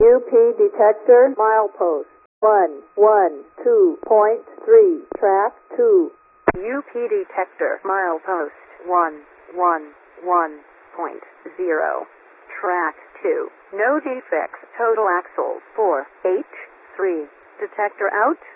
UP detector milepost 112.3, track 2. UP detector milepost 111.0, track 2. No defects, total axle 4H3. Detector out.